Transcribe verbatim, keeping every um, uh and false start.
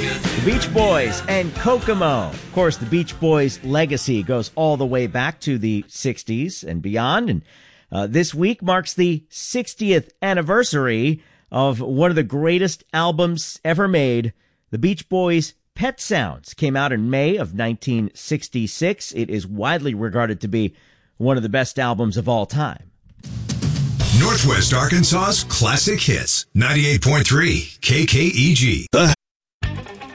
The Beach Boys and Kokomo. Of course, the Beach Boys legacy goes all the way back to the sixties and beyond. And uh, this week marks the sixtieth anniversary of one of the greatest albums ever made. The Beach Boys' Pet Sounds came out in May of nineteen sixty-six. It is widely regarded to be one of the best albums of all time. Northwest Arkansas's classic hits. ninety-eight point three K K E G. The